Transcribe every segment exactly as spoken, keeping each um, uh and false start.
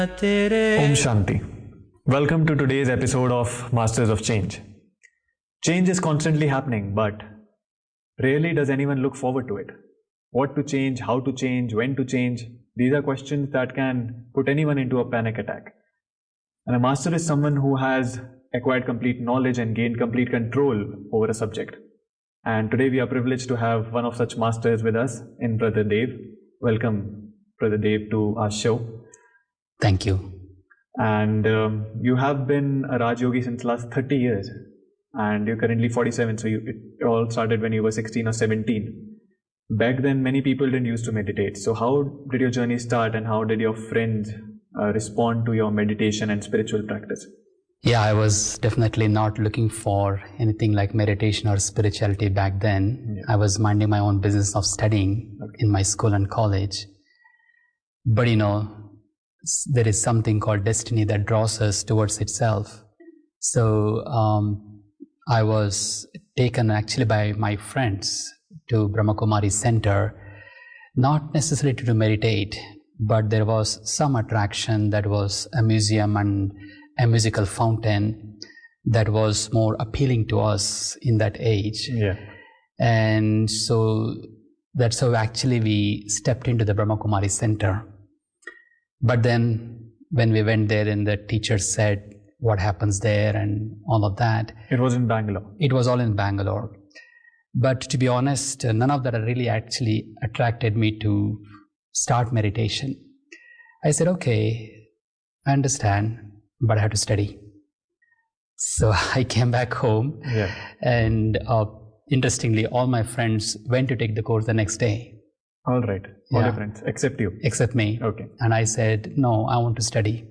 Om Shanti. Welcome to today's episode of Masters of Change. Change is constantly happening, but rarely does anyone look forward to it. What to change, how to change, when to change, these are questions that can put anyone into a panic attack. And a master is someone who has acquired complete knowledge and gained complete control over a subject. And today we are privileged to have one of such masters with us in Brother Dev. Welcome, Brother Dev, to our show. Thank you. And um, you have been a Raj Yogi since last thirty years, and you're currently forty-seven, so you, it all started when you were sixteen or seventeen. Back then, many people didn't used to meditate. So how did your journey start, and how did your friends uh, respond to your meditation and spiritual practice? Yeah, I was definitely not looking for anything like meditation or spirituality back then. Yeah. I was minding my own business of studying okay. in my school and college. But you know, there is something called destiny that draws us towards itself. So um, I was taken actually by my friends to Brahma Kumari Center, not necessarily to meditate, but there was some attraction that was a museum and a musical fountain that was more appealing to us in that age. Yeah. And so that's how actually we stepped into the Brahma Kumari Center. But then when we went there and the teacher said what happens there and all of that. It was in Bangalore. It was all in Bangalore. But to be honest, none of that really actually attracted me to start meditation. I said, okay, I understand, but I have to study. So I came back home. Yeah. And uh, interestingly, all my friends went to take the course the next day. All right. All yeah. your friends, except you. Except me. Okay. And I said, no, I want to study.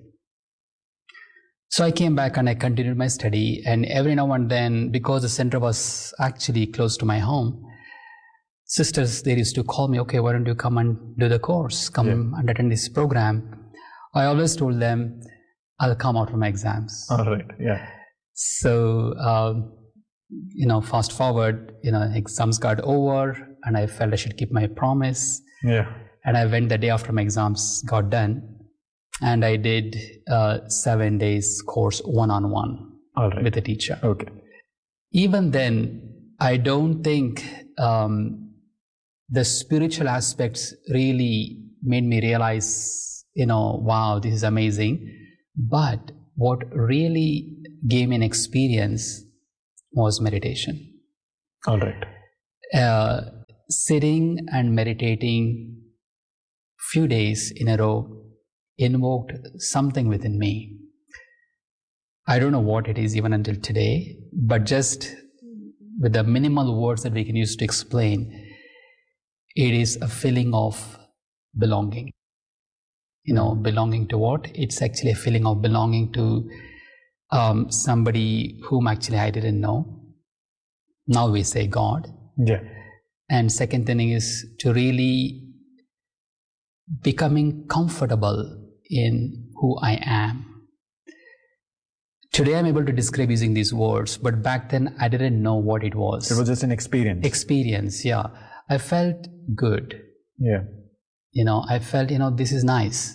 So I came back and I continued my study. And every now and then, because the center was actually close to my home, sisters, they used to call me, okay, why don't you come and do the course? Come yeah. and attend this program. I always told them, I'll come out for my exams. All right. Yeah. So, um, you know, fast forward, you know, exams got over and I felt I should keep my promise. Yeah. And I went the day after my exams got done and I did uh, seven days course one-on-one All right. with a teacher. Okay. Even then, I don't think um, the spiritual aspects really made me realize, you know, wow, this is amazing. But what really gave me an experience was meditation. All right. Uh, sitting and meditating few days in a row invoked something within me. I don't know what it is even until today, but just with the minimal words that we can use to explain, it is a feeling of belonging. You know, belonging to what? It's actually a feeling of belonging to um, somebody whom actually I didn't know. Now we say God. Yeah. And second thing is to really becoming comfortable in who I am. Today I'm able to describe using these words, but back then I didn't know what it was. It was just an experience. Experience, yeah. I felt good. Yeah. You know, I felt, you know, this is nice.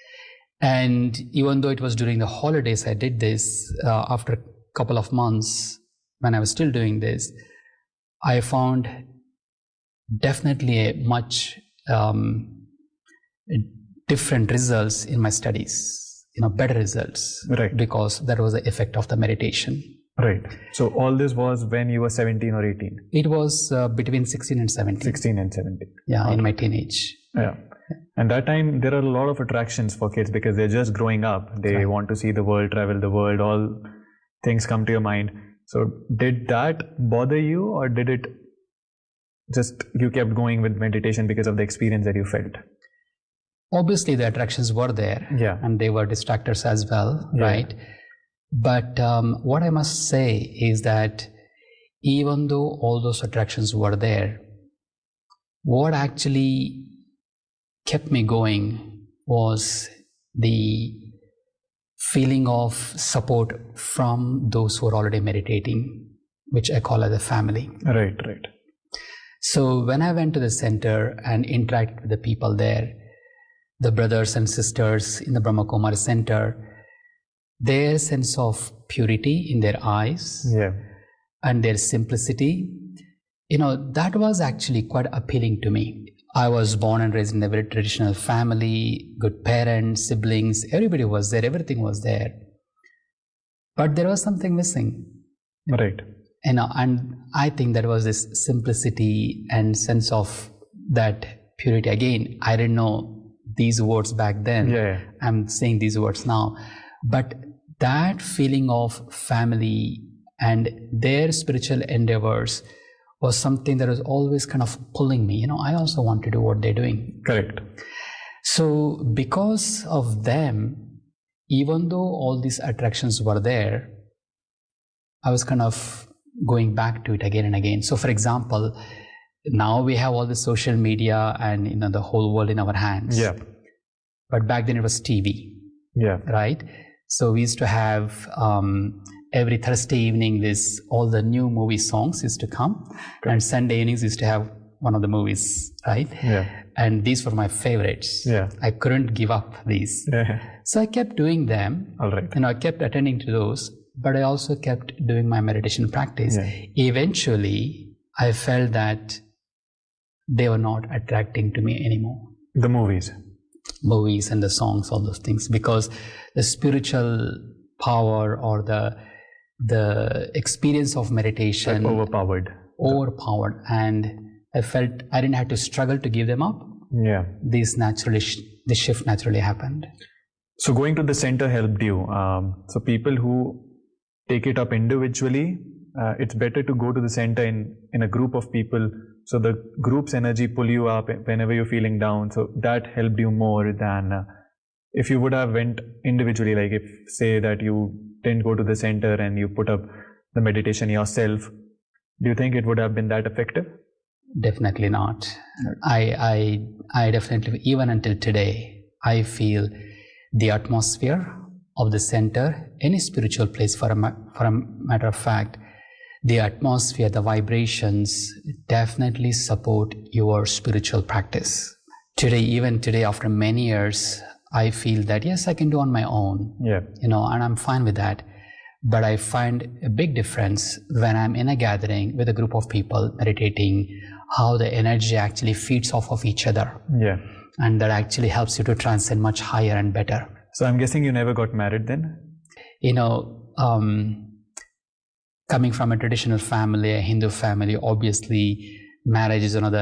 And even though it was during the holidays, I did this uh, after a couple of months when I was still doing this, I found definitely a much um, different results in my studies, you know, better results. Right. Because that was the effect of the meditation. Right. So all this was when you were seventeen or eighteen? It was uh, between sixteen and seventeen. sixteen and seventeen. Yeah, okay. in my teenage. Yeah. And that time there are a lot of attractions for kids because they're just growing up. They right. want to see the world, travel the world, all things come to your mind. So did that bother you, or did it just you kept going with meditation because of the experience that you felt? Obviously the attractions were there. Yeah. And they were distractors as well, yeah. right? But um, what I must say is that even though all those attractions were there, what actually kept me going was the feeling of support from those who are already meditating, which I call as a family. Right, right. So when I went to the center and interacted with the people there, the brothers and sisters in the Brahma Kumari Center, their sense of purity in their eyes Yeah. and their simplicity, you know, that was actually quite appealing to me. I was born and raised in a very traditional family, good parents, siblings, everybody was there, everything was there. But there was something missing. Right. You know, and I think there was this simplicity and sense of that purity. Again, I didn't know these words back then. Yeah. I'm saying these words now. But that feeling of family and their spiritual endeavors was something that was always kind of pulling me. You know, I also want to do what they're doing. Correct. So because of them, even though all these attractions were there, I was kind of going back to it again and again. So for example, now we have all the social media and, you know, the whole world in our hands. Yeah. But back then it was T V. Yeah. Right? So we used to have um, every Thursday evening this all the new movie songs used to come. Correct. And Sunday evenings used to have one of the movies, right? Yeah. And these were my favorites. Yeah. I couldn't give up these. Yeah. So I kept doing them. All right. And I kept attending to those, but I also kept doing my meditation practice. Yeah. Eventually, I felt that they were not attracting to me anymore. The movies. Movies and the songs, all those things, because the spiritual power or the the experience of meditation Like overpowered. overpowered, and I felt I didn't have to struggle to give them up. Yeah. This naturally, sh- this shift naturally happened. So going to the center helped you. Um, so people who take it up individually, uh, it's better to go to the center in, in a group of people. So the group's energy pull you up whenever you're feeling down. So that helped you more than uh, if you would have went individually. Like if say that you didn't go to the center and you put up the meditation yourself, do you think it would have been that effective? Definitely not. I, I, I definitely, even until today, I feel the atmosphere of the center, any spiritual place for a, ma- for a matter of fact, the atmosphere, the vibrations definitely support your spiritual practice. Today, even today, after many years, I feel that yes, I can do on my own. Yeah. You know, and I'm fine with that. But I find a big difference when I'm in a gathering with a group of people meditating, how the energy actually feeds off of each other. Yeah. And that actually helps you to transcend much higher and better. So I'm guessing you never got married then? You know, um, coming from a traditional family, a Hindu family, obviously marriage is another